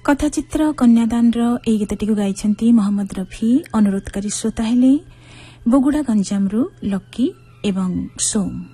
कथाचित्र कन्यादान ଏହି ଗୀତଟିକୁ ଗାଇଛନ୍ତି ମହମ୍ମଦ ରଫି। ଅନୁରୋଧକାରୀ ଶ୍ରୋତା ହେଲେ ବଗୁଡ଼ା ଗଞ୍ଜାମରୁ ଲକି ଏବଂ ସୋମ।